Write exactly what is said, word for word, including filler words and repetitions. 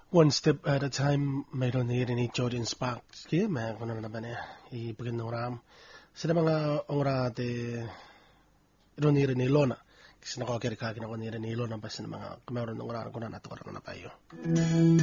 One step at a time, mayroon ni rin ni Jordan Sparks. Kaya may ako na naman eh. Ipagin ng ram. Sila mga ongra te ron ni rin ni Lona. Kasi nakakirikagin ako ni rin ni Lona. Basta na mga kumaroon ng ram ko na nato karang na tayo.